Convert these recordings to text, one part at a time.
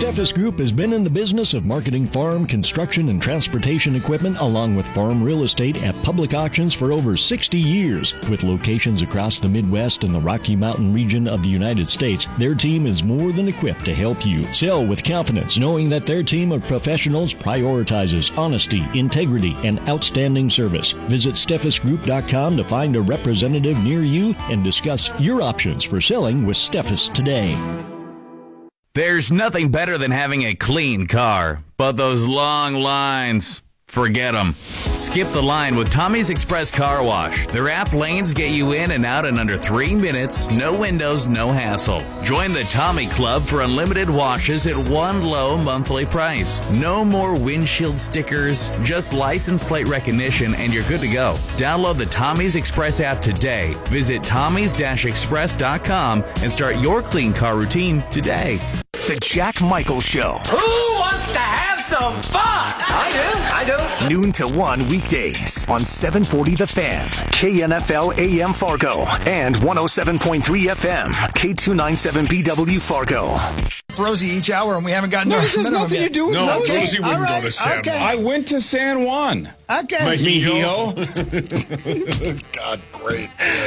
Steffes Group has been in the business of marketing farm, construction, and transportation equipment along with farm real estate at public auctions for over 60 years. With locations across the Midwest and the Rocky Mountain region of the United States, their team is more than equipped to help you sell with confidence, knowing that their team of professionals prioritizes honesty, integrity, and outstanding service. Visit SteffesGroup.com to find a representative near you and discuss your options for selling with Steffes today. There's nothing better than having a clean car, but those long lines, forget them. Skip the line with Tommy's Express Car Wash. Their app lanes get you in and out in under 3 minutes, no windows, no hassle. Join the Tommy Club for unlimited washes at one low monthly price. No more windshield stickers, just license plate recognition, and you're good to go. Download the Tommy's Express app today. Visit tommys-express.com and start your clean car routine today. The Jack Michaels Show. Who wants to have some fun? I do. Noon to 1 weekdays on 740 The Fan, KNFL AM Fargo, and 107.3 FM, K297BW Fargo. Rosie each hour, and we haven't gotten this has nothing to do with Rosie. Rosie wouldn't go to San Juan. I went to San Juan. Okay. Mejio. God, great.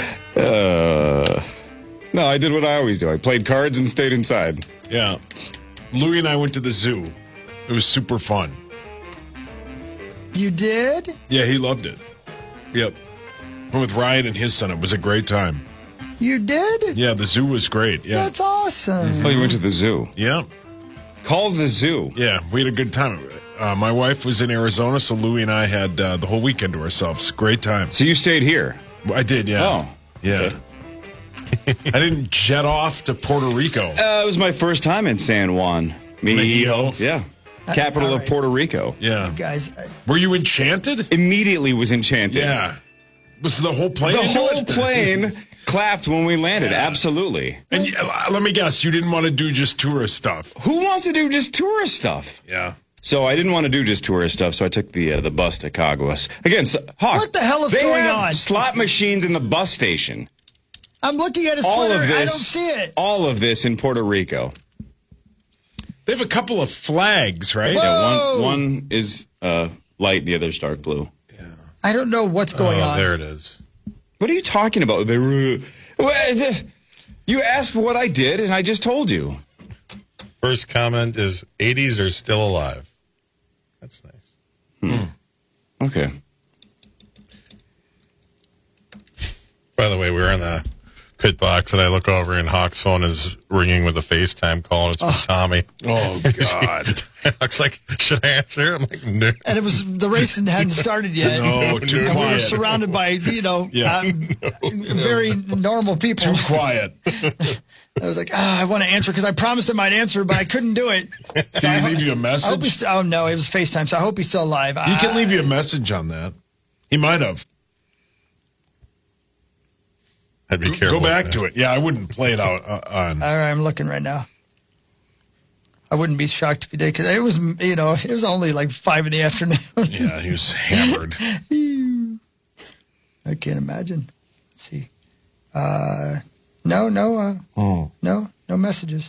No, I did what I always do. I played cards and stayed inside. Yeah. Louie and I went to the zoo. It was super fun. You did? Yeah, he loved it. Yep. Went with Ryan and his son. It was a great time. You did? Yeah, the zoo was great. Yeah. That's awesome. Oh, you went to the zoo? Yeah. Call the zoo. Yeah, we had a good time. My wife was in Arizona, so Louie and I had the whole weekend to ourselves. Great time. So you stayed here? I did, yeah. Oh. Yeah. Okay. I didn't jet off to Puerto Rico. It was my first time in San Juan. Mejio. Yeah. Capital of Puerto Rico. Yeah. Guys. Were you enchanted? Immediately was enchanted. Yeah. Was the whole plane? The whole plane clapped when we landed. Yeah. Absolutely. And let me guess, you didn't want to do just tourist stuff. Who wants to do just tourist stuff? Yeah. So I didn't want to do just tourist stuff, so I took the bus to Caguas. Again, Hawk, what the hell is going on? Slot machines in the bus station. I'm looking at his Twitter. I don't see it. All of this in Puerto Rico. They have a couple of flags, right? Yeah, one is light, the other's dark blue. Yeah. I don't know what's going on. There it is. What are you talking about? You asked what I did, and I just told you. First comment is 80s are still alive. That's nice. Okay. By the way, we were in the pit box, and I look over, and Hawk's phone is ringing with a FaceTime call, and it's from Tommy. Oh, God. Hawk's like, should I answer? I'm like, no. And it was the race hadn't started yet. No, too and quiet. we were surrounded by, very normal people. Too quiet. I was like, I want to answer because I promised him I'd answer, but I couldn't do it. Did he leave you a message? I hope he's oh, no, it was FaceTime, so I hope he's still alive. He can leave you a message on that. He might have. I'd be careful. Go back to it. Yeah, I wouldn't play it out on. All right, I'm looking right now. I wouldn't be shocked if he did because it was, it was only like 5 in the afternoon. Yeah, he was hammered. I can't imagine. Let's see. No messages.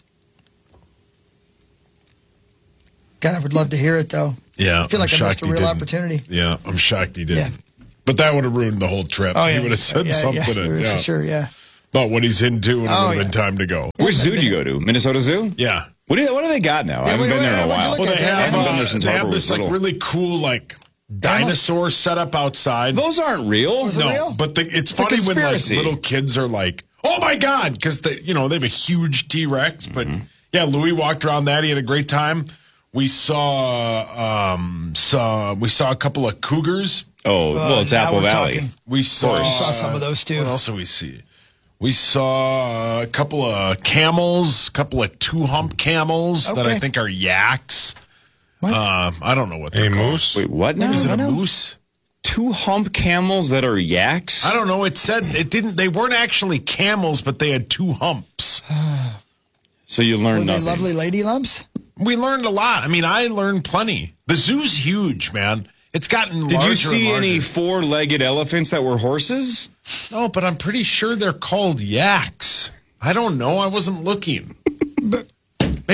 God, I would love to hear it though. Yeah, I feel like I missed a real opportunity. Yeah, I'm shocked he didn't. Yeah. But that would have ruined the whole trip. Oh, yeah. He would have said something. For sure, yeah. About what he's into, and it would have been time to go. Which zoo did you go to? Minnesota Zoo? Yeah. What do they got now? I haven't been there in a while. Well, they have this really cool dinosaur setup outside. Those aren't real. No, but it's funny when little kids are like, "Oh my God," because they have a huge T-Rex. But yeah, Louis walked around that. He had a great time. We saw a couple of cougars. Oh, well, it's Apple Valley. We saw some of those too. What else did we see? We saw a couple of camels, a couple of 2-hump camels that I think are yaks. What? I don't know what they're called. Moose? Wait, what now? Is it a moose? 2-hump camels that are yaks? I don't know. It said it didn't. They weren't actually camels, but they had 2 humps. So you learned nothing. Were they lovely lady lumps? We learned a lot. I mean, I learned plenty. The zoo's huge, man. It's gotten larger. Did you see and larger. any 4-legged elephants that were horses? No, but I'm pretty sure they're called yaks. I don't know. I wasn't looking. Maybe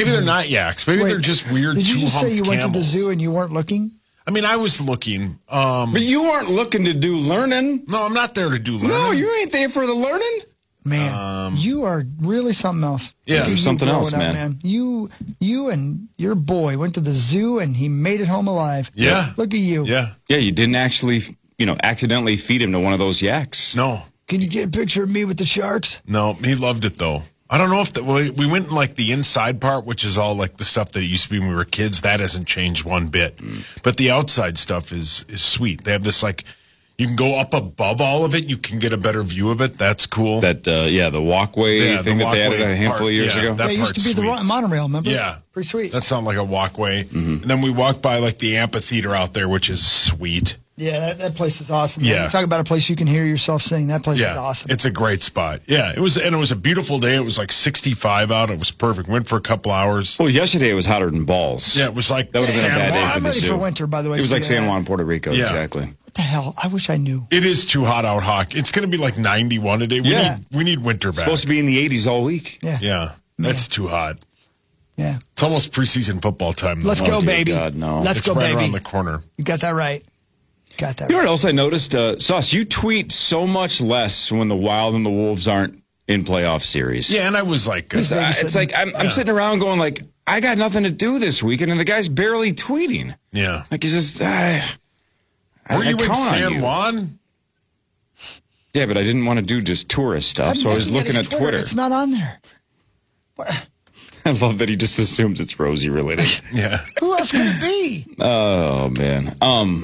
Maybe they're not yaks. Maybe they're just weird. Did you just say you went to the zoo and you weren't looking? I mean, I was looking. But you weren't looking to do learning. No, I'm not there to do learning. No, you ain't there for the learning. Man, you are really something else. Yeah, there's something else, up, man. You and your boy went to the zoo and he made it home alive. Yeah. Look at you. Yeah. Yeah, you didn't actually, accidentally feed him to one of those yaks. No. Can you get a picture of me with the sharks? No, he loved it, though. I don't know if we went in like the inside part, which is all like the stuff that it used to be when we were kids. That hasn't changed one bit. But the outside stuff is sweet. They have this like, you can go up above all of it. You can get a better view of it. That's cool. That, the walkway thing that they added a handful of years ago. That it used to be sweet. the monorail, remember? Yeah. Pretty sweet. That sounded like a walkway. And then we walked by like the amphitheater out there, which is sweet. Yeah, that place is awesome. Yeah. You talk about a place you can hear yourself sing. That place is awesome. It's a great spot. Yeah, it was a beautiful day. It was like 65 out. It was perfect. Went for a couple hours. Well, yesterday it was hotter than balls. Yeah, it was like that would have been a bad day for I'm the ready zoo. for winter, by the way. It was like San Juan, Puerto Rico, exactly. What the hell? I wish I knew. It is too hot out, Hawk. It's going to be like 91 today. We need winter back. It's supposed to be in the 80s all week. Yeah. That's too hot. Yeah. It's almost preseason football time. Let's go, baby. God, no. Let's go, right baby. around the corner. You got that right. Got that You know right. what else I noticed? Sauce, you tweet so much less when the Wild and the Wolves aren't in playoff series. Yeah, and I was like, It's like I'm sitting around going like, I got nothing to do this weekend, and the guy's barely tweeting. Yeah. Like he's just. Were you in San Juan? Yeah, but I didn't want to do just tourist stuff, so I was looking at Twitter. It's not on there. What? I love that he just assumes it's Rosie related. Yeah. Who else could it be? Oh man.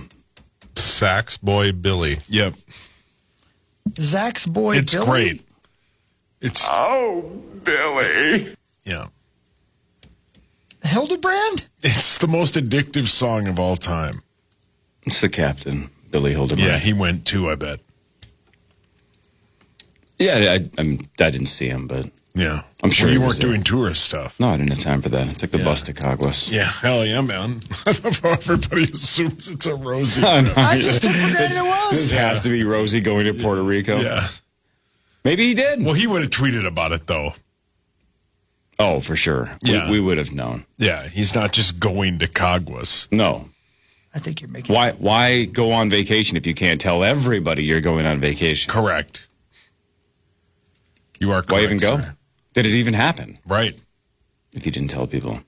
Sax boy Billy. Yep. Zach's boy. It's Billy? great. It's Billy. Yeah. Hildebrand? It's the most addictive song of all time. It's the captain, Billy Hildebrand. Yeah, he went too, I bet. Yeah, I didn't see him, but yeah, I'm sure you he weren't was there. doing tourist stuff. No, I didn't have time for that. I took the bus to Caguas. Yeah, hell yeah, man. Everybody assumes it's a Rosie. I just took for granted it was. This has to be Rosie going to Puerto Rico. Yeah. Maybe he did. Well, he would have tweeted about it, though. Oh, for sure. Yeah. We would have known. Yeah, he's not just going to Caguas. No. I think you're making Why go on vacation if you can't tell everybody you're going on vacation? Correct. You are correct. Why even go? Sir. Did it even happen? Right. If you didn't tell people.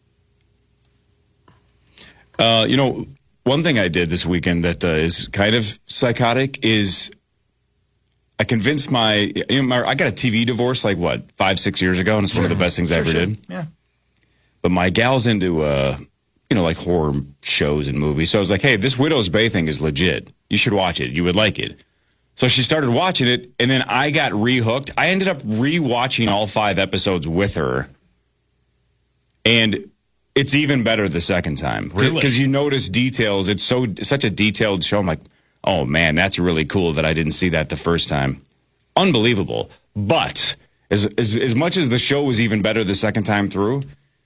One thing I did this weekend that is kind of psychotic is I convinced I got a TV divorce like 5-6 years ago, and it's one of the best things I ever did. Yeah. But my gal's into like horror shows and movies, so I was like, hey, this Widow's Bay thing is legit. You should watch it. You would like it. So she started watching it, and then I got re-hooked. I ended up re-watching all 5 episodes with her, and it's even better the second time. Really? Because you notice details. It's such a detailed show. I'm like, oh, man, that's really cool that I didn't see that the first time. Unbelievable. But as much as the show was even better the second time through,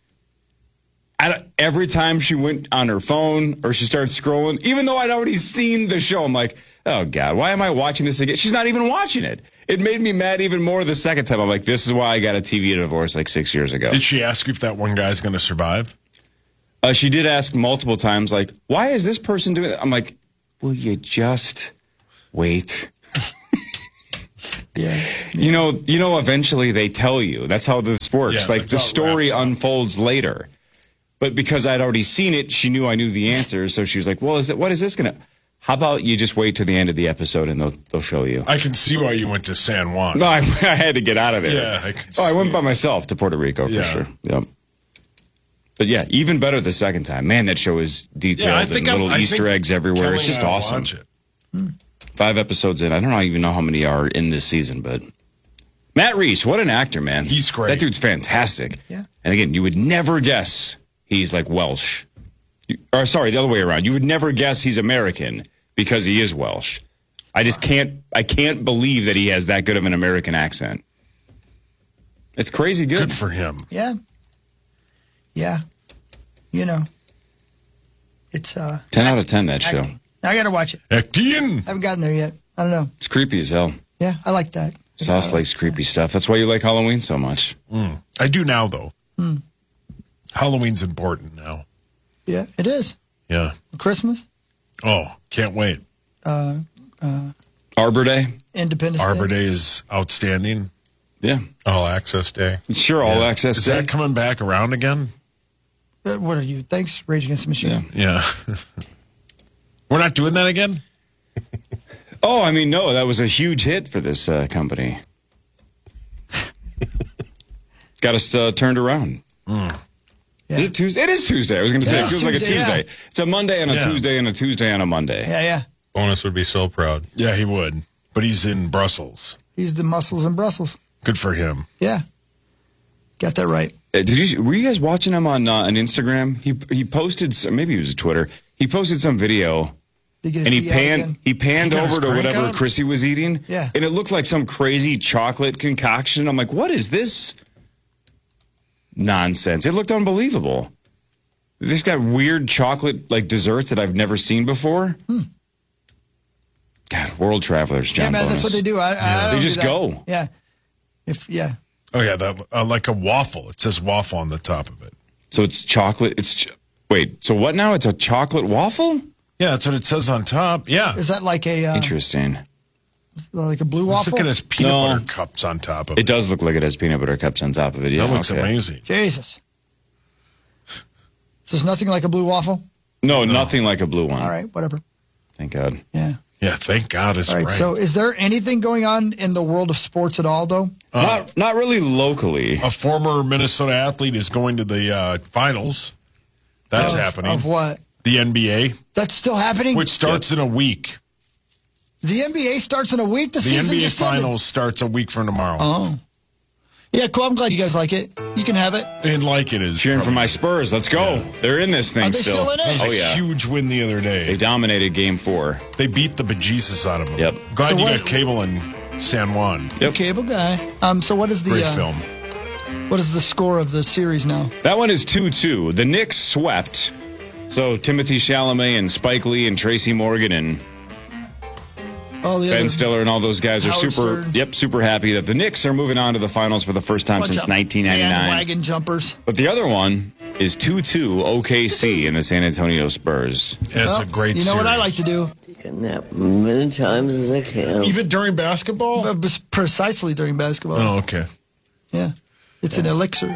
every time she went on her phone or she started scrolling, even though I'd already seen the show, I'm like, oh, God, why am I watching this again? She's not even watching it. It made me mad even more the second time. I'm like, this is why I got a TV divorce like 6 years ago. Did she ask you if that one guy's going to survive? She did ask multiple times, like, why is this person doing it? I'm like, will you just wait? Yeah. You know, eventually they tell you. That's how this works. Yeah, like, that's the how it story wraps up. unfolds later. But because I'd already seen it, she knew I knew the answers. So she was like, well, what is this going to... How about you just wait till the end of the episode and they'll show you. I can see why you went to San Juan. No, I had to get out of there. Yeah, I can see I went by myself to Puerto Rico for sure. Yep. But yeah, even better the second time. Man, that show is detailed and little Easter eggs everywhere. Kelly It's just and I awesome. watch it. 5 episodes in. I don't even know how many are in this season, but Matt Reese, what an actor, man. He's great. That dude's fantastic. Yeah. And again, you would never guess he's like Welsh. Or sorry, the other way around. You would never guess he's American because he is Welsh. I can't believe that he has that good of an American accent. It's crazy good. Good for him. Yeah. Yeah. You know. It's 10 out of 10, that show. acting. I got to watch it. Acting. I haven't gotten there yet. I don't know. It's creepy as hell. Yeah, I like that. Sauce likes creepy stuff. That's why you like Halloween so much. I do now, though. Halloween's important now. Yeah, it is. Yeah. Christmas. Oh, can't wait. Arbor Day. Independence Arbor Day. Day is outstanding. Yeah. All Access Day. Sure, All Access Is Day. that coming back around again? What are you? Thanks, Rage Against the Machine. Yeah. We're not doing that again? Oh, I mean, no, that was a huge hit for this company. Got us turned around. Yeah. Is it Tuesday? It is Tuesday. I was going to say it feels like a Tuesday. Yeah. It's a Monday and a Tuesday and a Tuesday and a Monday. Yeah. Bonus would be so proud. Yeah, he would. But he's in Brussels. He's the muscles in Brussels. Good for him. Yeah. Got that right. Were you guys watching him on Instagram? He posted, maybe it was Twitter. He posted some video. And he panned over to whatever Chrissy was eating. Yeah. And it looked like some crazy chocolate concoction. I'm like, what is this nonsense? It looked unbelievable. This got weird chocolate like desserts that I've never seen before. God, world travelers, John. Yeah, man, Bonus. That's what they do. I They don't just do that. go. Yeah. Oh, yeah, that like a waffle. It says waffle on the top of it. So it's chocolate. Wait, so what now? It's a chocolate waffle? Yeah, that's what it says on top. Yeah. Is that like a Interesting. like a blue waffle? It's looking at peanut butter cups on top of it. It does look like it has peanut butter cups on top of it. Yeah, That looks amazing. Jesus. So it's nothing like a blue waffle? No, nothing like a blue one. All right, whatever. Thank God. Yeah. Yeah, thank God it's All right, so is there anything going on in the world of sports at all, though? Not really locally. A former Minnesota athlete is going to the finals. That's happening. Of what? The NBA. That's still happening? Which starts in a week. The NBA starts in a week? The season NBA just ended? finals starts a week from tomorrow. Oh. Yeah, cool. I'm glad you guys like it. You can have it. And like it is. Cheering for my Spurs. Let's go. Yeah. They're in this thing Are they still in it? That was a huge win the other day. They dominated Game 4. They beat the bejesus out of them. Yep. Glad you got cable in San Juan. Yep. Cable guy. So what is the great film? What is the score of the series now? That one is 2-2. The Knicks swept. So Timothy Chalamet and Spike Lee and Tracy Morgan and Ben Stiller and all those guys are super happy that the Knicks are moving on to the finals for the first time since 1999. Wagon jumpers. But the other one is 2-2 OKC and the San Antonio Spurs. It's a great You know what I like to do? Take a nap many times as I can. Even during basketball? Precisely during basketball. Oh, okay. Yeah. It's an elixir.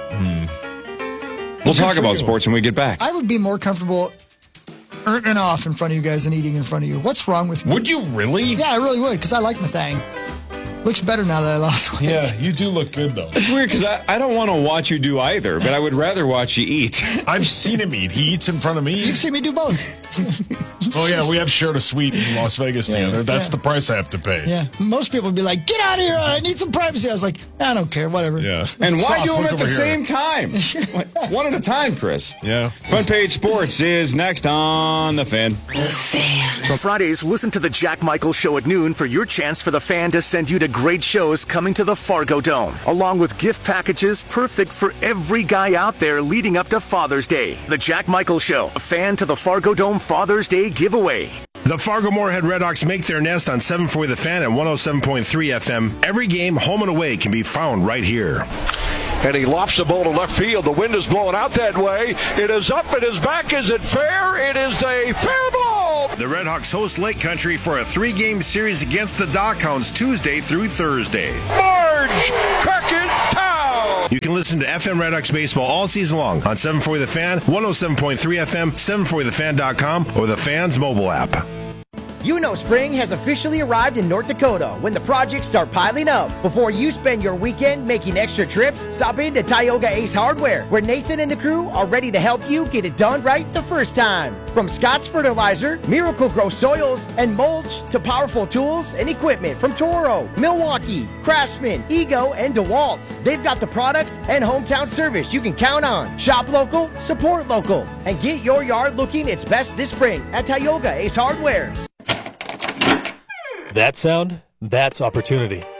We'll talk about sports when we get back. I would be more comfortable earning off in front of you guys than eating in front of you. What's wrong with me? Would you really? Yeah, I really would, because I like my thing. Looks better now that I lost weight. Yeah, you do look good, though. It's weird, because I don't want to watch you do either, but I would rather watch you eat. I've seen him eat. He eats in front of me. You've seen me do both. Oh, yeah, we have shared a suite in Las Vegas together. That's the price I have to pay. Yeah, most people would be like, get out of here, I need some privacy. I was like, I don't care, whatever. Yeah. And why Sauce, do them look at the over here. same time? One at a time, Chris. Yeah. Front Page Sports is next on The Fan. Fridays, listen to the Jack Michael Show at noon for your chance for The Fan to send you to great shows coming to the Fargo Dome, along with gift packages perfect for every guy out there leading up to Father's Day. The Jack Michael Show, a fan to the Fargo Dome Father's Day giveaway. The Fargo-Moorhead Redhawks make their nest on 740 The Fan at 107.3 FM. Every game, home and away, can be found right here. And he lofts the ball to left field. The wind is blowing out that way. It is up. It is back. Is it fair? It is a fair ball. The Redhawks host Lake Country for a 3-game series against the Dockhounds Tuesday through Thursday. Marge Crockett Town. You can listen to FM Redhawks baseball all season long on 740 The Fan, 107.3 FM, 740thefan.com, or the Fan's mobile app. You know spring has officially arrived in North Dakota when the projects start piling up. Before you spend your weekend making extra trips, stop into Tioga Ace Hardware, where Nathan and the crew are ready to help you get it done right the first time. From Scott's Fertilizer, Miracle Grow Soils, and mulch to powerful tools and equipment from Toro, Milwaukee, Craftsman, Ego, and DeWalt's. They've got the products and hometown service you can count on. Shop local, support local, and get your yard looking its best this spring at Tioga Ace Hardware. That sound, that's opportunity.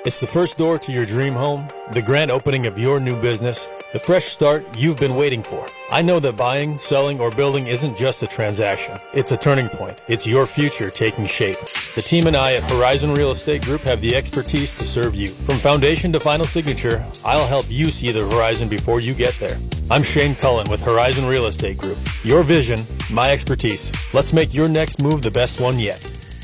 It's the first door to your dream home, the grand opening of your new business, the fresh start you've been waiting for. I know that buying, selling, or building isn't just a transaction. It's a turning point. It's your future taking shape. The team and I at Horizon Real Estate Group have the expertise to serve you. From foundation to final signature, I'll help you see the horizon before you get there. I'm Shane Cullen with Horizon Real Estate Group. Your vision, my expertise. Let's make your next move the best one yet.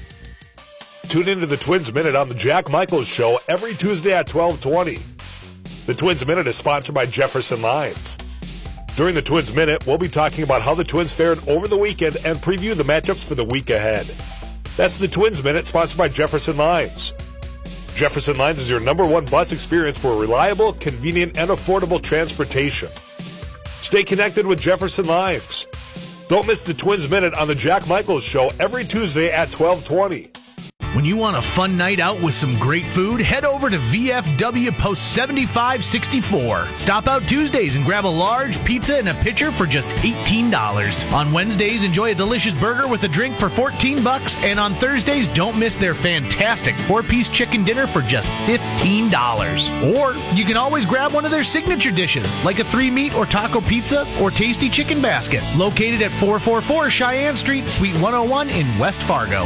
Tune into the Twins Minute on the Jack Michaels Show every Tuesday at 12:20. The Twins Minute is sponsored by Jefferson Lines. During the Twins Minute, we'll be talking about how the Twins fared over the weekend and preview the matchups for the week ahead. That's the Twins Minute, sponsored by Jefferson Lines. Jefferson Lines is your #1 bus experience for reliable, convenient, and affordable transportation. Stay connected with Jefferson Lines. Don't miss the Twins Minute on the Jack Michaels Show every Tuesday at 12:20. When you want a fun night out with some great food, head over to VFW Post 7564. Stop out Tuesdays and grab a large pizza and a pitcher for just $18. On Wednesdays, enjoy a delicious burger with a drink for $14. And on Thursdays, don't miss their fantastic 4-piece chicken dinner for just $15. Or you can always grab one of their signature dishes, like a 3-meat or taco pizza or tasty chicken basket. Located at 444 Cheyenne Street, Suite 101 in West Fargo.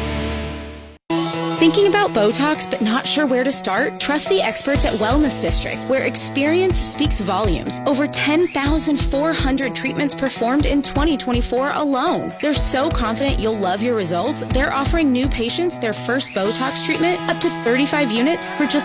Thinking about Botox but not sure where to start? Trust the experts at Wellness District, where experience speaks volumes. Over 10,400 treatments performed in 2024 alone. They're so confident you'll love your results, they're offering new patients their first Botox treatment up to 35 units for just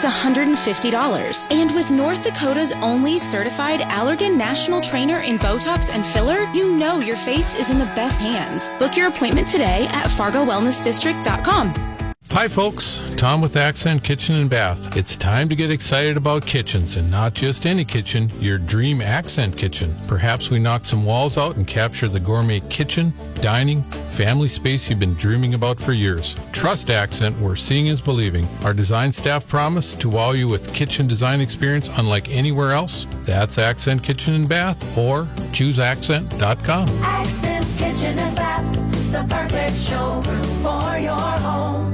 $150. And with North Dakota's only certified Allergan National Trainer in Botox and filler, you know your face is in the best hands. Book your appointment today at FargoWellnessDistrict.com. Hi folks, Tom with Accent Kitchen and Bath. It's time to get excited about kitchens, and not just any kitchen, your dream Accent kitchen. Perhaps we knock some walls out and capture the gourmet kitchen, dining, family space you've been dreaming about for years. Trust Accent, where seeing is believing. Our design staff promise to wow you with kitchen design experience unlike anywhere else. That's Accent Kitchen and Bath, or chooseaccent.com. Accent Kitchen and Bath, the perfect showroom for your home.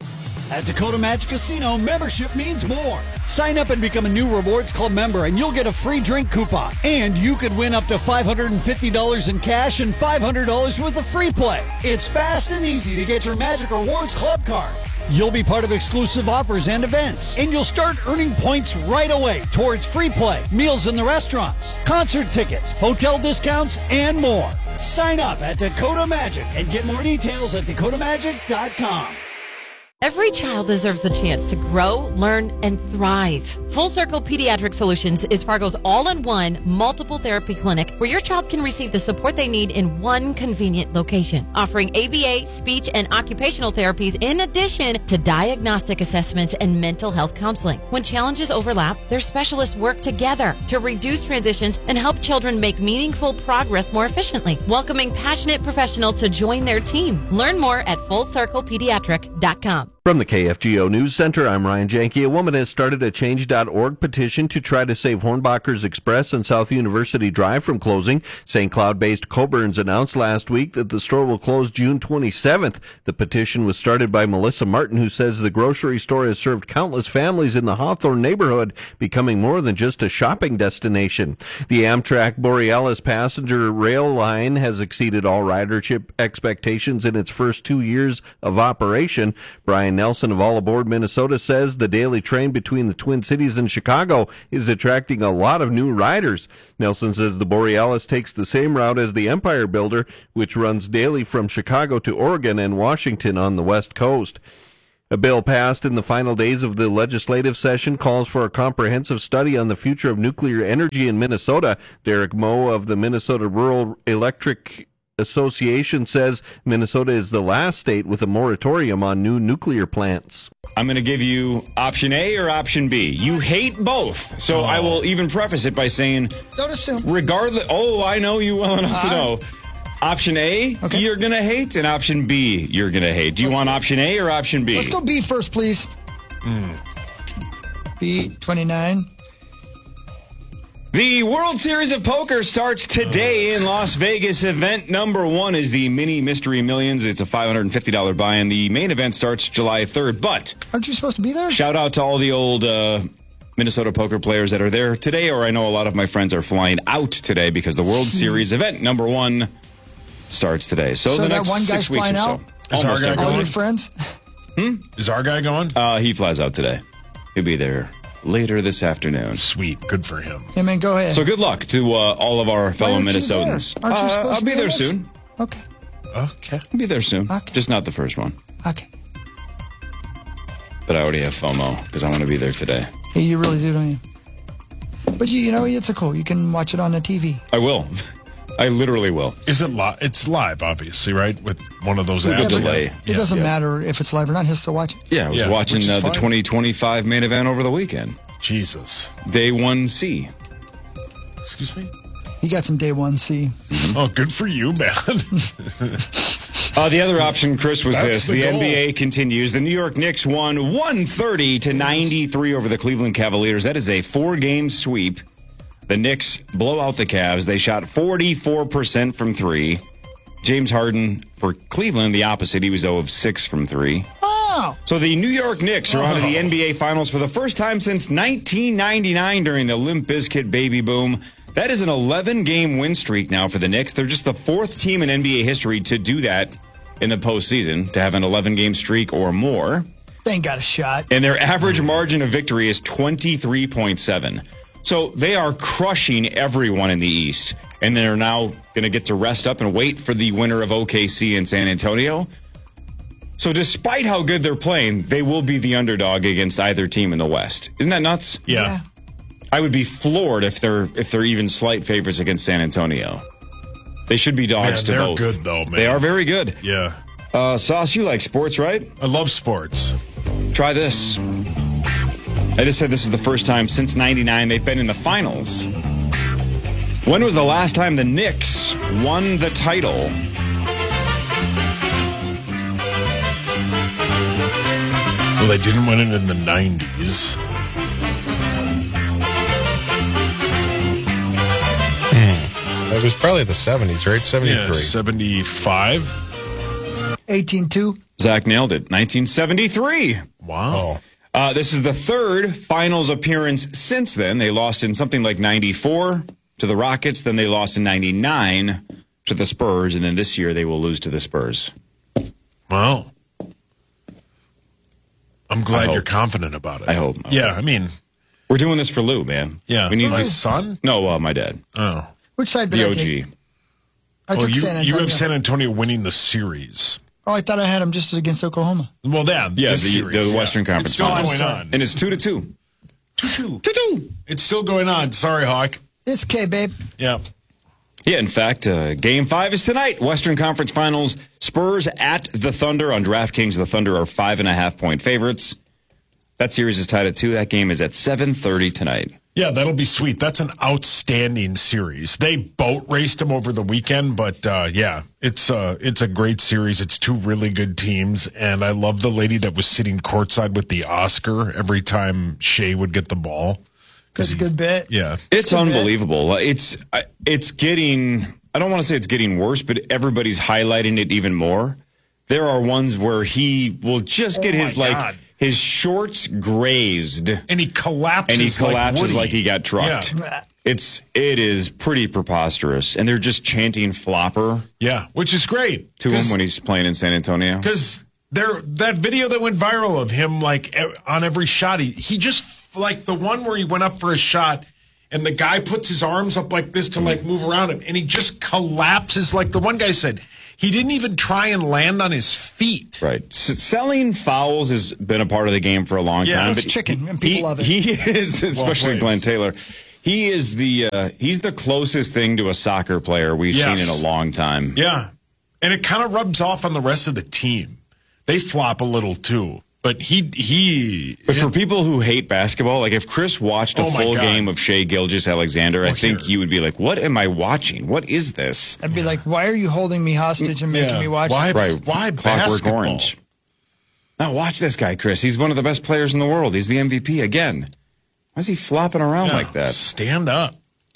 At Dakota Magic Casino, membership means more. Sign up and become a new Rewards Club member, and you'll get a free drink coupon. And you could win up to $550 in cash and $500 worth of free play. It's fast and easy to get your Magic Rewards Club card. You'll be part of exclusive offers and events, and you'll start earning points right away towards free play, meals in the restaurants, concert tickets, hotel discounts, and more. Sign up at Dakota Magic and get more details at dakotamagic.com. Every child deserves the chance to grow, learn, and thrive. Full Circle Pediatric Solutions is Fargo's all-in-one multiple therapy clinic where your child can receive the support they need in one convenient location, offering ABA, speech, and occupational therapies in addition to diagnostic assessments and mental health counseling. When challenges overlap, their specialists work together to reduce transitions and help children make meaningful progress more efficiently, welcoming passionate professionals to join their team. Learn more at FullCirclePediatric.com. From the KFGO News Center, I'm Ryan Janke. A woman has started a Change.org petition to try to save Hornbachers Express and South University Drive from closing. St. Cloud-based Coburn's announced last week that the store will close June 27th. The petition was started by Melissa Martin, who says the grocery store has served countless families in the Hawthorne neighborhood, becoming more than just a shopping destination. The Amtrak Borealis passenger rail line has exceeded all ridership expectations in its first 2 years of operation. Brian Nelson of All Aboard Minnesota says the daily train between the Twin Cities and Chicago is attracting a lot of new riders. Nelson says the Borealis takes the same route as the Empire Builder, which runs daily from Chicago to Oregon and Washington on the West Coast. A bill passed in the final days of the legislative session calls for a comprehensive study on the future of nuclear energy in Minnesota. Derek Moe of the Minnesota Rural Electric Association says Minnesota is the last state with a moratorium on new nuclear plants. I'm going to give you option A or option B. You hate both. So I will even preface it by saying, don't assume. Regardless, I know you well enough to know. Option A, you're going to hate, and option B, you're going to hate. Do you want option A or option B? Let's go B first, please. B, 29. The World Series of Poker starts today in Las Vegas. Event number 1 is the Mini Mystery Millions. It's a $550 buy-in. The main event starts July 3rd, but... Aren't you supposed to be there? Shout out to all the old Minnesota poker players that are there today, or I know a lot of my friends are flying out today because the World Series event number 1 starts today. So the next that one 6 guy's weeks or flying so. out? Is our guy All going? your friends? Is our guy going? He flies out today. He'll be there later this afternoon. Sweet. Good for him. Yeah, man, go ahead. So good luck to all of our fellow aren't you Minnesotans. there? Aren't you supposed I'll to be be there in this? soon. Okay. I'll be there soon. Okay. Just not the first one. Okay. But I already have FOMO because I want to be there today. Yeah, you really do, don't you? But you know, it's a cool. You can watch it on the TV. I will. I literally will. Is it live? It's live, obviously, right? With one of those With apps. a delay. It doesn't matter if it's live or not. He'll still watch it. Yeah, I was watching which is the fine. 2025 main event over the weekend. Jesus. Day 1C. Excuse me? He got some day 1C. Oh, good for you, man. The other option, Chris, was That's this. the The goal. NBA continues. The New York Knicks won 130-93 over the Cleveland Cavaliers. That is a 4-game sweep. The Knicks blow out the Cavs. They shot 44% from 3. James Harden for Cleveland, the opposite. He was 0 of 6 from 3. Wow. So the New York Knicks are on to the NBA Finals for the first time since 1999 during the Limp Bizkit baby boom. That is an 11-game win streak now for the Knicks. They're just the 4th team in NBA history to do that in the postseason, to have an 11-game streak or more. They ain't got a shot. And their average margin of victory is 23.7. So they are crushing everyone in the East. And they're now going to get to rest up and wait for the winner of OKC and San Antonio. So despite how good they're playing, they will be the underdog against either team in the West. Isn't that nuts? Yeah. I would be floored if they're even slight favorites against San Antonio. They should be dogs to they're both. good, though, man. They are very good. Yeah. Sauce, you like sports, right? I love sports. Try this. I just said this is the first time since 99 they've been in the finals. When was the last time the Knicks won the title? Well, they didn't win it in the 90s. It was probably the 70s, right? 73. Yeah, 75. 18-2. Zach nailed it. 1973. Wow. This is the 3rd finals appearance since then. They lost in something like 94 to the Rockets. Then they lost in 99 to the Spurs. And then this year they will lose to the Spurs. Wow. I'm glad you're confident about it. I hope. Yeah, I mean, we're doing this for Lou, man. Yeah. We need My this. son? No, my dad. Oh. Which side did The I OG. take? I Oh, took you San Antonio. have San Antonio winning the series. Oh, I thought I had him just against Oklahoma. Well, Yeah, the Western Conference It's still Finals. going on. And it's 2-2. 2-2. It's still going on. Sorry, Hawk. It's okay, babe. Yeah. Yeah, in fact, Game 5 is tonight. Western Conference Finals. Spurs at the Thunder on DraftKings. The Thunder are 5.5-point favorites. That series is tied at 2. That game is at 7:30 tonight. Yeah, that'll be sweet. That's an outstanding series. They boat raced them over the weekend, but yeah, it's a great series. It's 2 really good teams, and I love the lady that was sitting courtside with the Oscar every time Shea would get the ball. That's a good bet. Yeah, It's unbelievable. It's getting, I don't want to say it's getting worse, but everybody's highlighting it even more. There are ones where he will just get his shorts grazed. And he collapses like Woody. like he got trucked. Yeah. It is pretty preposterous. And they're just chanting flopper. Yeah, which is great. To him when he's playing in San Antonio. Because that video that went viral of him, like, on every shot, he just, like, the one where he went up for a shot, and the guy puts his arms up like this to, like, move around him, and he just collapses. Like the one guy said, he didn't even try and land on his feet. Right. Selling fouls has been a part of the game for a long time. It's chicken, and people love it. He is, especially Glenn Taylor. He is he's the closest thing to a soccer player we've seen in a long time. Yeah. And it kind of rubs off on the rest of the team. They flop a little too. But But for people who hate basketball, like if Chris watched a full game of Shea Gilgeous-Alexander, I think you would be like, what am I watching? What is this? I'd be like, why are you holding me hostage and making me watch this? Why Clockwork basketball? Orange. Now watch this guy, Chris. He's one of the best players in the world. He's the MVP again. Why is he flopping around like that? Stand up.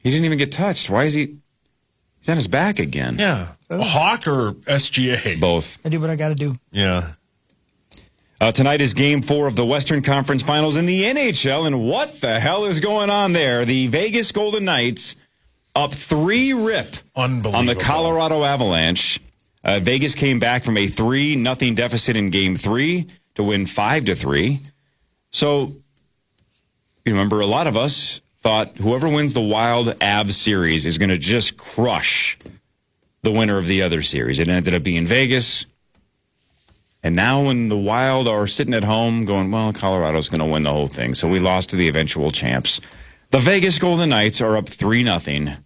He didn't even get touched. Why is he? He's on his back again. Yeah. Hawk or SGA? Both. I do what I got to do. Yeah. Tonight is Game 4 of the Western Conference Finals in the NHL, and what the hell is going on there? The Vegas Golden Knights up 3-rip on the Colorado Avalanche. Vegas came back from a 3-0 deficit in Game 3 to win 5-3. So, you remember, a lot of us thought whoever wins the Wild Avs series is going to just crush the winner of the other series. It ended up being Vegas. And now when the Wild are sitting at home going, well, Colorado's going to win the whole thing. So we lost to the eventual champs. The Vegas Golden Knights are up 3-0.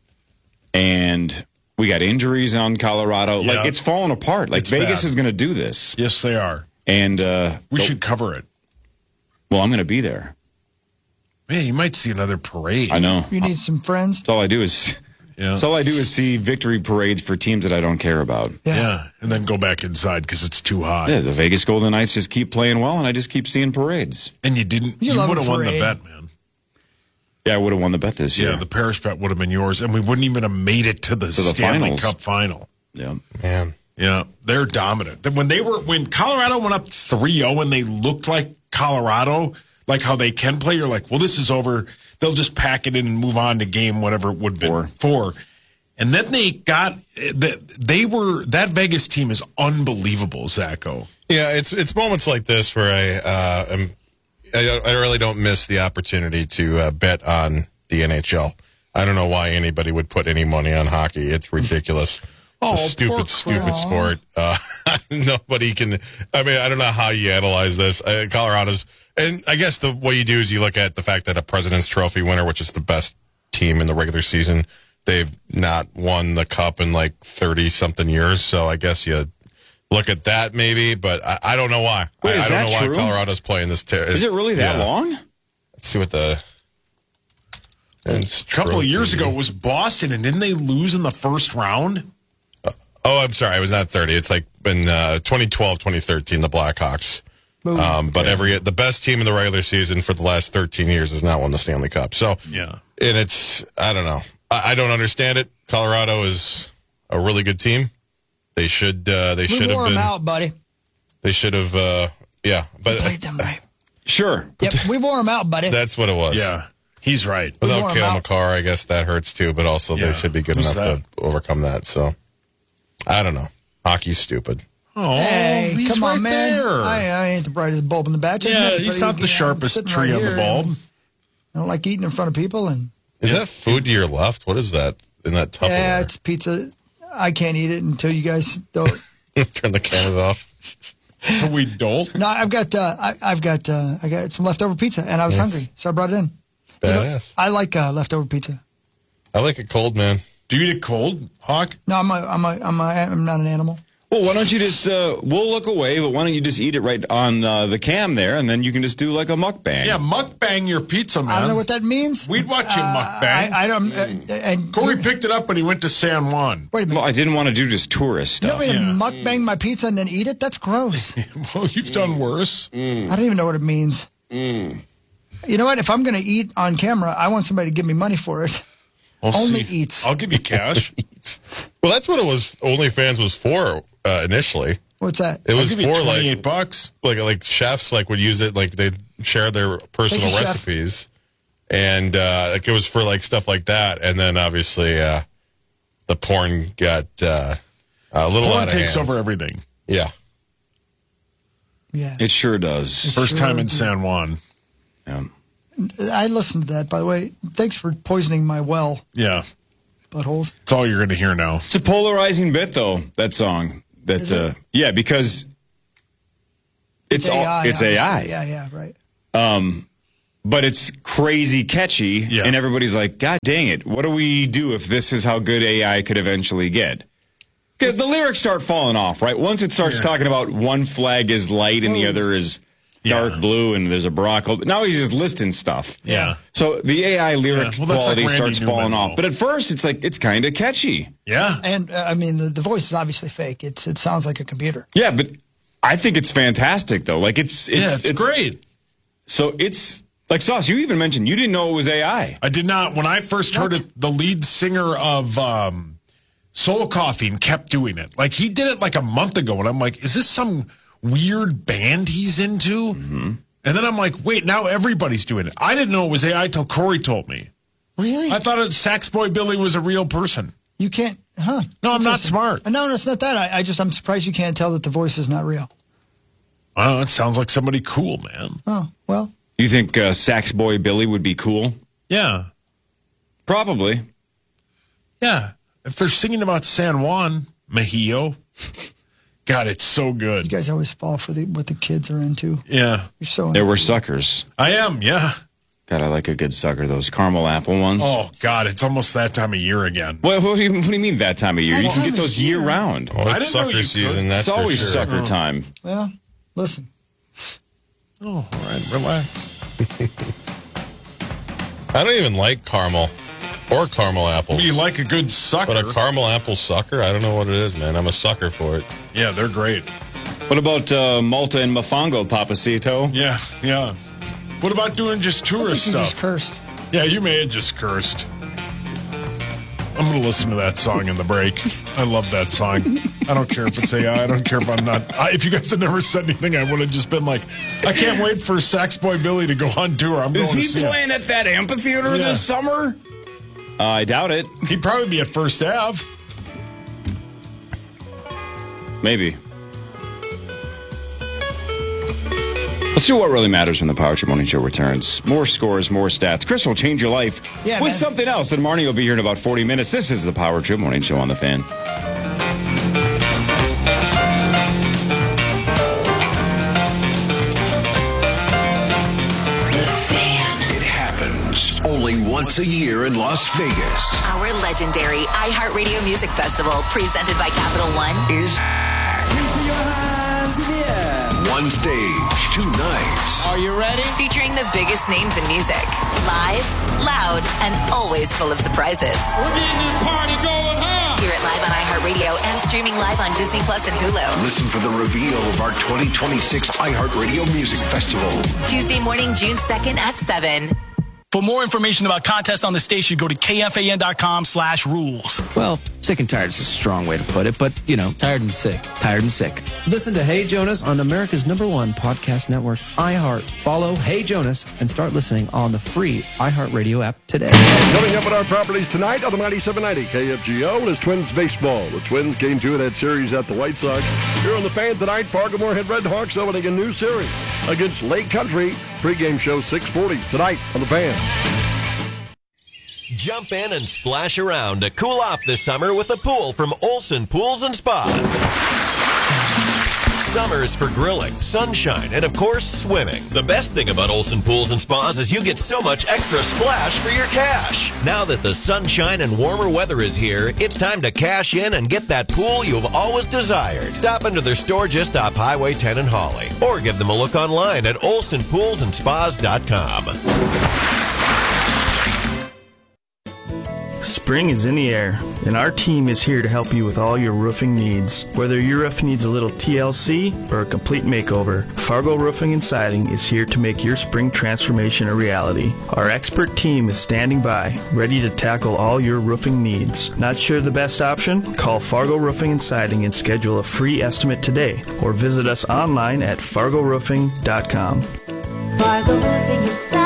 And we got injuries on Colorado. Yeah. Like, it's falling apart. Like, It's Vegas bad. is going to do this. Yes, they are. And we should cover it. Well, I'm going to be there. Man, you might see another parade. I know. You need some friends. That's all I do is... Yeah. That's all I do is see victory parades for teams that I don't care about. Yeah. And then go back inside because it's too hot. Yeah, the Vegas Golden Knights just keep playing well, and I just keep seeing parades. And you didn't. You would have won the bet, man. Yeah, I would have won the bet this year. Yeah, the Paris bet would have been yours, and we wouldn't even have made it to the Stanley finals. Cup final. Yeah. Man. Yeah, they're dominant. When Colorado went up 3-0 and they looked like Colorado, like how they can play, you're like, well, this is over. They'll just pack it in and move on to game whatever it would be. 4. And then they got that Vegas team is unbelievable, Zacho. Yeah, it's moments like this where I really don't miss the opportunity to bet on the NHL. I don't know why anybody would put any money on hockey. It's ridiculous. It's a stupid sport. Nobody can. I mean, I don't know how you analyze this. Colorado's, and I guess the way you do is you look at the fact that a President's Trophy winner, which is the best team in the regular season, they've not won the cup in like 30-something years. So I guess you look at that maybe, but I don't know why. Wait, I don't know true? why Colorado's playing this. Is it really that long? Let's see what the. A couple of years ago, it was Boston, and didn't they lose in the first round? Oh, I'm sorry. It was not 30. It's like in 2012, 2013, the Blackhawks. But the best team in the regular season for the last 13 years has not won the Stanley Cup. So, yeah. And it's, I don't know. I don't understand it. Colorado is a really good team. They should have been. We wore them out, buddy. They should have, yeah. But played them right. Sure. Yep, we wore them out, buddy. That's what it was. Yeah, he's right. Without Cale Makar, I guess that hurts too, but also they should be good enough to overcome that. So, I don't know. Hockey's stupid. Oh, hey, he's come on, right man. there. I ain't the brightest bulb in the batch. Yeah, he's not the sharpest tree on the bulb. I don't like eating in front of people. And is that food to your left? What is that in that Tupperware? yeah, it's pizza. I can't eat it until you guys don't. Turn the cameras off. So we don't. No, I got some leftover pizza, and I was hungry, so I brought it in. Badass. I like leftover pizza. I like it cold, man. Do you eat it cold, Hawk? No, I'm not an animal. Well, why don't you just, we'll look away, but why don't you just eat it right on the cam there, and then you can just do like a mukbang. Yeah, mukbang your pizza, man. I don't know what that means. We'd watch you mukbang. I don't. And Corey picked it up when he went to San Juan. Wait a minute. Well, I didn't want to do just tourist You stuff. want me to mukbang my pizza and then eat it? That's gross. Well, you've done worse. I don't even know what it means. You know what? If I'm going to eat on camera, I want somebody to give me money for it. Only eats. I'll give you cash. Well, that's what it was. OnlyFans was for initially. What's that? It was I'll give you for $28. like chefs would use it, like they share their personal Thank you, chef. recipes, and like it was for like stuff like that. And then obviously the porn got a little Porn out of takes hand. over everything. Yeah. Yeah. It sure does. First time in San Juan. Yeah. I listened to that, by the way. Thanks for poisoning my well. Yeah. Buttholes. That's all you're going to hear now. It's a polarizing bit, though, that song. Is it? Yeah, because it's AI. Yeah, right. But it's crazy catchy, Yeah. and everybody's like, God dang it, what do we do if this is how good AI could eventually get? Because the lyrics start falling off, right? Once it starts talking about one flag is light and the other is dark blue and there's a Barack. Now he's just listing stuff. Yeah. So the AI lyric Well, that's like quality Randy starts falling Newman, off. though. But at first, it's kind of catchy. Yeah. And, I mean, the voice is obviously fake. It sounds like a computer. Yeah, but I think it's fantastic, though. Like, it's great. So it's Like, Sauce, you even mentioned you didn't know it was AI. I did not. When I first heard it, the lead singer of Soul Coughing kept doing it. Like, he did it like a month ago, and I'm like, is this some weird band he's into? Mm-hmm. And then I'm like, wait, now everybody's doing it. I didn't know it was AI till Corey told me. Really? I thought Sax Boy Billy was a real person. You can't, huh? No, I'm not smart. No, it's not that. I'm surprised you can't tell that the voice is not real. Oh, it sounds like somebody cool, man. Oh, well. You think Sax Boy Billy would be cool? Yeah. Probably. Yeah. If they're singing about San Juan, Mejillo, God, it's so good. You guys always fall for what the kids are into. Yeah. You're so There were suckers. I am, yeah. God, I like a good sucker, those caramel apple ones. Oh, God, it's almost that time of year again. What do you mean that time of year? You can get those year-round. Oh, it's sucker season, that's it's always for sure. sucker time. Well, listen. Oh, all right, relax. I don't even like caramel or caramel apples. Well, you like a good sucker. But a caramel apple sucker? I don't know what it is, man. I'm a sucker for it. Yeah, they're great. What about Malta and Mofongo, Papacito? Yeah, yeah. What about doing just tourist stuff? You just cursed. Yeah, you may have just cursed. I'm going to listen to that song in the break. I love that song. I don't care if it's AI. I don't care if I'm not. If you guys had never said anything, I would have just been like, I can't wait for Sax Boy Billy to go on tour. Is he playing at that amphitheater this summer? I doubt it. He'd probably be at First Ave. Maybe. Let's do what really matters when the Power Trip Morning Show returns. More scores, more stats. Chris will change your life with something else that Marnie will be here in about 40 minutes. This is the Power Trip Morning Show on The Fan. The Fan. It happens only once a year in Las Vegas. Our legendary iHeartRadio Music Festival, presented by Capital One, is one stage, 2 nights. Are you ready? Featuring the biggest names in music. Live, loud, and always full of surprises. We're getting this party going, huh? Hear it live on iHeartRadio and streaming live on Disney Plus and Hulu. Listen for the reveal of our 2026 iHeartRadio Music Festival. Tuesday morning, June 2nd at 7. For more information about contests on the station, go to kfan.com/rules. Well, sick and tired is a strong way to put it, but, tired and sick. Tired and sick. Listen to Hey Jonas on America's #1 podcast network, iHeart. Follow Hey Jonas and start listening on the free iHeartRadio app today. Coming up at our properties tonight on the 97.90 KFGO is Twins baseball. The Twins Game 2 of that series at the White Sox. Here on The Fan tonight, Fargo-Moorhead Red Hawks opening a new series against Lake Country. Pre-game show 6:40 tonight on The Fan. Jump in and splash around to cool off this summer with a pool from Olson Pools and Spas. Summer's for grilling, sunshine, and of course, swimming. The best thing about Olson Pools and Spas is you get so much extra splash for your cash. Now that the sunshine and warmer weather is here, it's time to cash in and get that pool you've always desired. Stop into their store just off Highway 10 in Hawley, or give them a look online at olsonpoolsandspas.com. Spring is in the air, and our team is here to help you with all your roofing needs. Whether your roof needs a little TLC or a complete makeover, Fargo Roofing and Siding is here to make your spring transformation a reality. Our expert team is standing by, ready to tackle all your roofing needs. Not sure the best option? Call Fargo Roofing and Siding and schedule a free estimate today, or visit us online at fargoroofing.com. Fargo Roofing and Siding.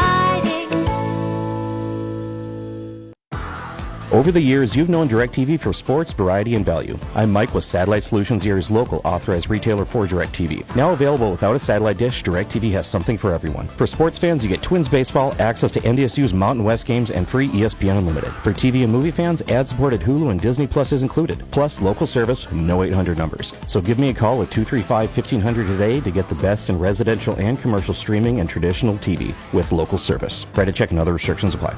Over the years, you've known DirecTV for sports, variety, and value. I'm Mike with Satellite Solutions, Erie's local authorized retailer for DirecTV. Now available without a satellite dish, DirecTV has something for everyone. For sports fans, you get Twins baseball, access to NDSU's Mountain West games, and free ESPN Unlimited. For TV and movie fans, ad-supported Hulu and Disney Plus is included. Plus, local service, no 800 numbers. So give me a call at 235-1500 today to get the best in residential and commercial streaming and traditional TV with local service. Credit check and other restrictions apply.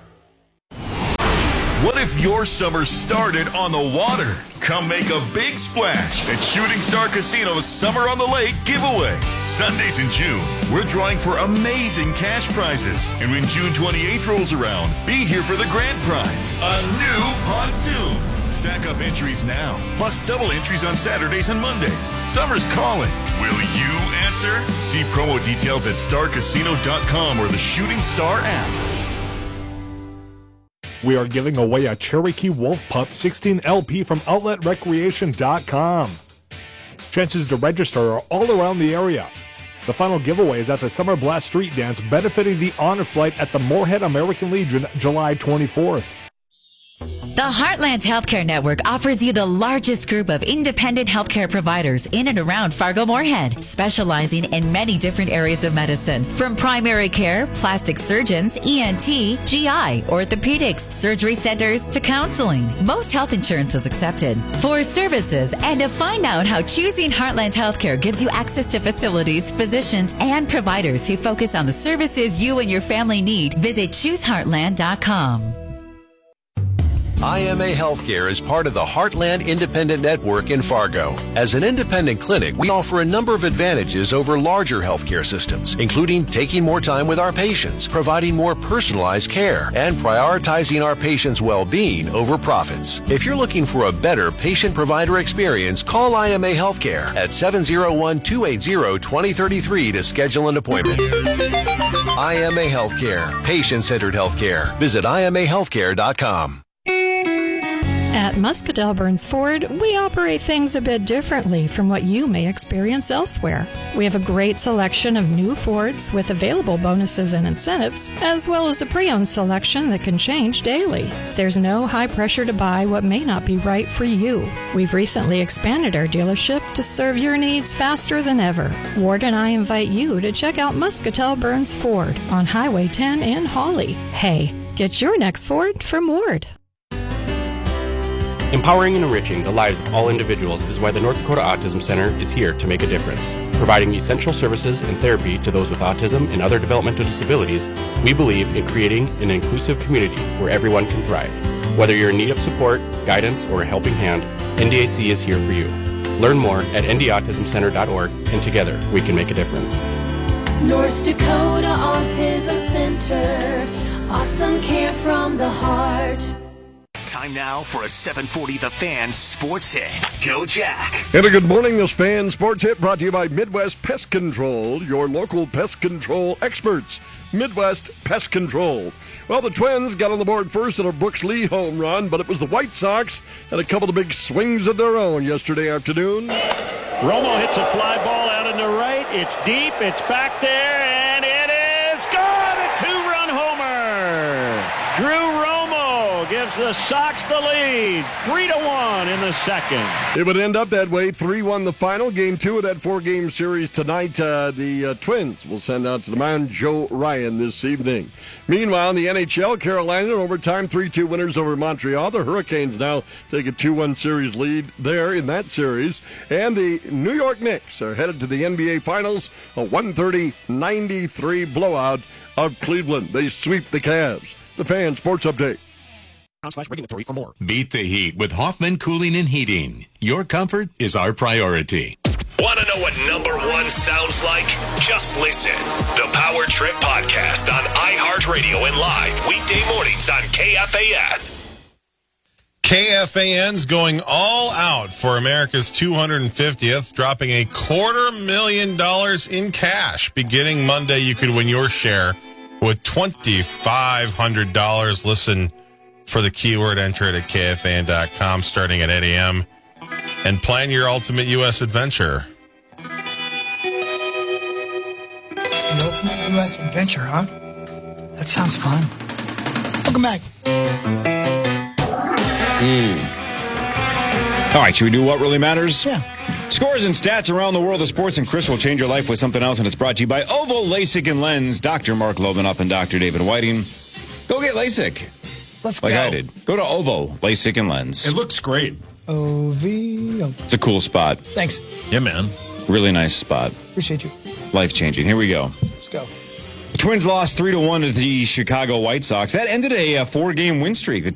What if your summer started on the water? Come make a big splash at Shooting Star Casino's Summer on the Lake giveaway. Sundays in June, we're drawing for amazing cash prizes. And when June 28th rolls around, be here for the grand prize, a new pontoon. Stack up entries now, plus double entries on Saturdays and Mondays. Summer's calling. Will you answer? See promo details at starcasino.com or the Shooting Star app. We are giving away a Cherokee Wolf Pup 16 LP from OutletRecreation.com. Chances to register are all around the area. The final giveaway is at the Summer Blast Street Dance, benefiting the Honor Flight at the Moorhead American Legion, July 24th. The Heartland Healthcare Network offers you the largest group of independent healthcare providers in and around Fargo-Moorhead, specializing in many different areas of medicine, from primary care, plastic surgeons, ENT, GI, orthopedics, surgery centers, to counseling. Most health insurance is accepted. For services and to find out how choosing Heartland Healthcare gives you access to facilities, physicians, and providers who focus on the services you and your family need, visit ChooseHeartland.com. IMA Healthcare is part of the Heartland Independent Network in Fargo. As an independent clinic, we offer a number of advantages over larger healthcare systems, including taking more time with our patients, providing more personalized care, and prioritizing our patients' well-being over profits. If you're looking for a better patient-provider experience, call IMA Healthcare at 701-280-2033 to schedule an appointment. IMA Healthcare, patient-centered healthcare. Visit IMAHealthcare.com. At Muscatel Burns Ford, we operate things a bit differently from what you may experience elsewhere. We have a great selection of new Fords with available bonuses and incentives, as well as a pre-owned selection that can change daily. There's no high pressure to buy what may not be right for you. We've recently expanded our dealership to serve your needs faster than ever. Ward and I invite you to check out Muscatel Burns Ford on Highway 10 in Hawley. Hey, get your next Ford from Ward. Empowering and enriching the lives of all individuals is why the North Dakota Autism Center is here to make a difference. Providing essential services and therapy to those with autism and other developmental disabilities, we believe in creating an inclusive community where everyone can thrive. Whether you're in need of support, guidance, or a helping hand, NDAC is here for you. Learn more at ndautismcenter.org, and together we can make a difference. North Dakota Autism Center. Awesome care from the heart. Time now for a 740 The Fan Sports Hit. Go Jack. And a good morning, this Fan Sports Hit brought to you by Midwest Pest Control, your local pest control experts. Midwest Pest Control. Well, the Twins got on the board first in a Brooks Lee home run, but it was the White Sox and a couple of big swings of their own yesterday afternoon. Romo hits a fly ball out into right. It's deep. It's back there, and it is gone. A two-run homer. Drew Romo gives the Sox the lead, 3-1 in the second. It would end up that way, 3-1 the final. Game 2 of that 4-game series tonight. The Twins will send out to the mound Joe Ryan this evening. Meanwhile, in the NHL, Carolina in overtime 3-2 winners over Montreal. The Hurricanes now take a 2-1 series lead there in that series. And the New York Knicks are headed to the NBA Finals, a 130-93 blowout of Cleveland. They sweep the Cavs. The Fan Sports Update. /regulatory for more. Beat the heat with Hoffman Cooling and Heating. Your comfort is our priority. Want to know what number one sounds like? Just listen. The Power Trip Podcast on iHeartRadio and live weekday mornings on KFAN. KFAN's going all out for America's 250th, dropping $250,000 in cash. Beginning Monday, you could win your share with $2,500. Listen for the keyword, enter it at KFAN.com starting at 8 a.m. and plan your ultimate U.S. adventure. The ultimate U.S. adventure, huh? That sounds fun. Welcome back. All right, should we do what really matters? Yeah. Scores and stats around the world of sports, and Chris will change your life with something else, and it's brought to you by Oval LASIK and Lens, Dr. Mark Lovenoff and Dr. David Whiting. Go get LASIK. Let's like go. I did. Go to Ovo LASIK and Lens. It looks great. OVO. It's a cool spot. Thanks. Yeah, man. Really nice spot. Appreciate you. Life-changing. Here we go. Let's go. The Twins lost 3-1 to the Chicago White Sox. That ended a 4-game win streak. The